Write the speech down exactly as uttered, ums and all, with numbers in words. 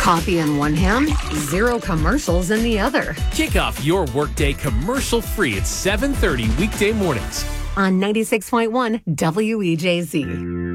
Coffee in one hand, zero commercials in the other. Kick off your workday commercial-free at seven thirty weekday mornings On ninety-six point one W E J Z.